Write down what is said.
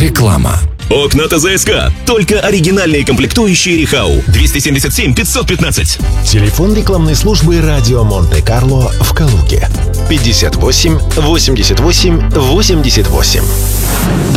Реклама. Окна ТЗСК. Только оригинальные комплектующие Рихау. 277 515. Телефон рекламной службы «Радио Монте-Карло» в Калуге. 58 88 88.